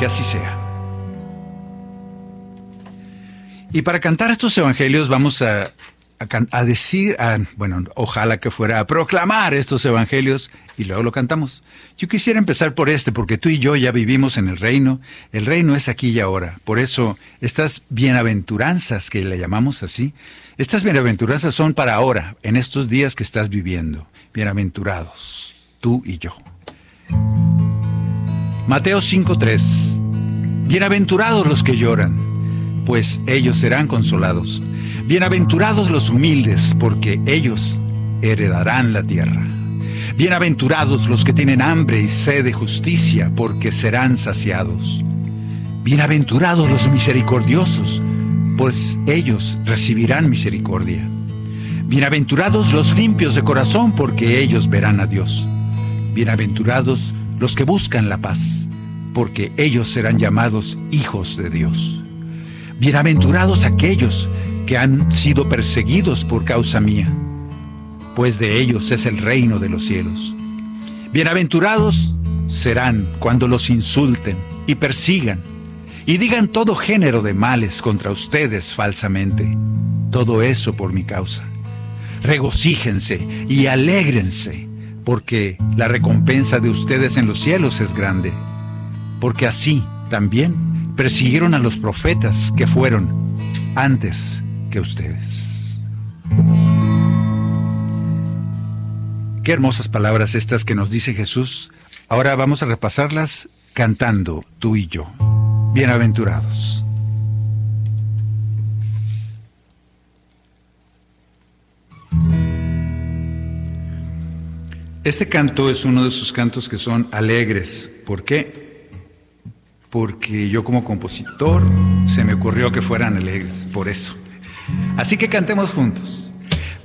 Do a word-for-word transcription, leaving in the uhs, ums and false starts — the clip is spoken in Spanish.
Que así sea. Y para cantar estos evangelios vamos a, a, a decir, a, bueno, ojalá que fuera a proclamar estos evangelios y luego lo cantamos. Yo quisiera empezar por este, porque tú y yo ya vivimos en el reino. El reino es aquí y ahora. Por eso estas bienaventuranzas, que le llamamos así, estas bienaventuranzas son para ahora, en estos días que estás viviendo. Bienaventurados, tú y yo. Mateo cinco tres. Bienaventurados los que lloran, pues ellos serán consolados. Bienaventurados los humildes, porque ellos heredarán la tierra. Bienaventurados los que tienen hambre y sed de justicia, porque serán saciados. Bienaventurados los misericordiosos, pues ellos recibirán misericordia. Bienaventurados los limpios de corazón, porque ellos verán a Dios. Bienaventurados los que buscan la paz, porque ellos serán llamados hijos de Dios. Bienaventurados aquellos que han sido perseguidos por causa mía, pues de ellos es el reino de los cielos. Bienaventurados serán cuando los insulten y persigan, y digan todo género de males contra ustedes falsamente, todo eso por mi causa. Regocíjense y alégrense, porque la recompensa de ustedes en los cielos es grande, porque así también persiguieron a los profetas que fueron antes que ustedes. Qué hermosas palabras estas que nos dice Jesús. Ahora vamos a repasarlas cantando tú y yo. Bienaventurados. Este canto es uno de esos cantos que son alegres. ¿Por qué? Porque yo como compositor se me ocurrió que fueran alegres, por eso. Así que cantemos juntos.